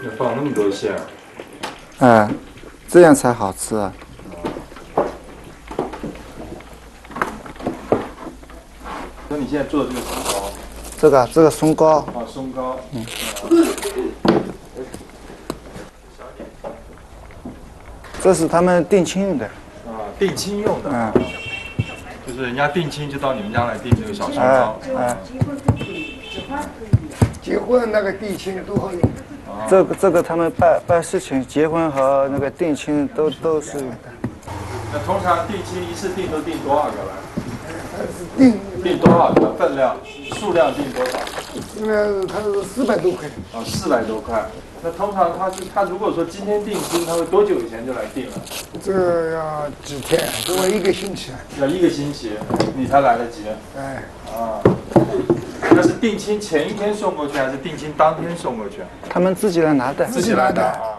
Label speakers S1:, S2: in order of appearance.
S1: 要放那么多馅儿。
S2: 哎，这样才好吃啊。
S1: 那你现在做的这个什么糕？
S2: 这个松糕。
S1: 啊，松糕。
S2: 这是他们定亲用的。
S1: 啊，定亲用的。
S2: 嗯。
S1: 就是人家定亲就到你们家来订这个小松糕。
S3: 结婚那个定亲都好用。
S2: 这个他们办事情，结婚和那个定亲都是。
S1: 那通常定亲一次订都订多少个来？订多少个分量？数量订多少？
S3: 现在它是400多块。
S1: 啊，400多块。那通常他如果说今天订亲，他会多久以前就来订了？
S3: 这个要几天？给我1个星期。
S1: 要1个星期，你才来得及。
S3: 哎。
S1: 啊。那是定亲前一天送过去，还是定亲当天送过去？
S2: 他们自己来拿的。
S3: 自己来的。
S1: 啊。